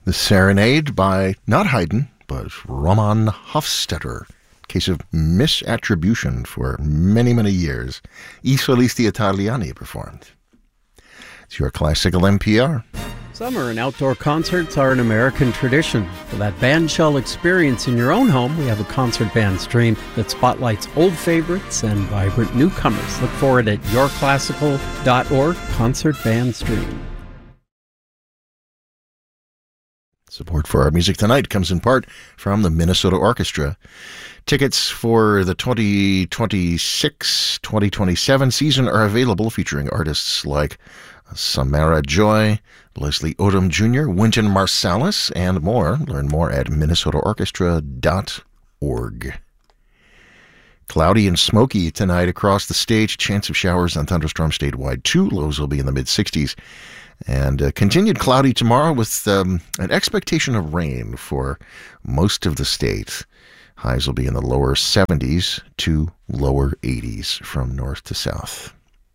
The Serenade by not Haydn, but Roman Hofstetter. Case of misattribution for many, many years. I Solisti Italiani performed. It's your classical NPR. Summer and outdoor concerts are an American tradition. For that bandshell experience in your own home, we have a concert band stream that spotlights old favorites and vibrant newcomers. Look for it at yourclassical.org, Concert Band Stream. Support for our music tonight comes in part from the Minnesota Orchestra. Tickets for the 2026-2027 season are available, featuring artists like Samara Joy, Leslie Odom Jr., Wynton Marsalis, and more. Learn more at minnesotaorchestra.org. Cloudy and smoky tonight across the state. Chance of showers and thunderstorms statewide too. Lows will be in the mid-60s. And continued cloudy tomorrow with an expectation of rain for most of the state. Highs will be in the lower 70s to lower 80s from north to south.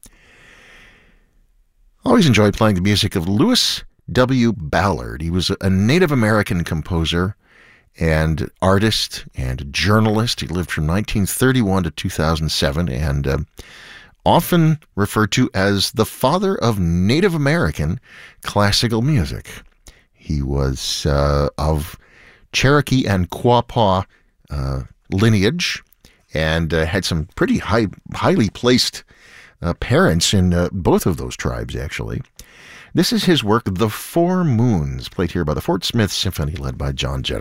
Always enjoyed playing the music of Lewis W. Ballard. He was a Native American composer and artist and journalist. He lived from 1931 to 2007 and often referred to as the father of Native American classical music. He was of Cherokee and Quapaw lineage and had some pretty highly placed parents in both of those tribes, actually. This is his work, The Four Moons, played here by the Fort Smith Symphony, led by John Jett.